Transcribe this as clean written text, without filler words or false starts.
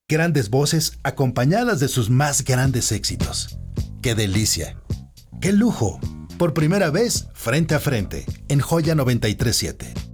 Grandes voces acompañadas de sus más grandes éxitos. ¡Qué delicia! ¡Qué lujo! Por primera vez, frente a frente, en Joya 93.7.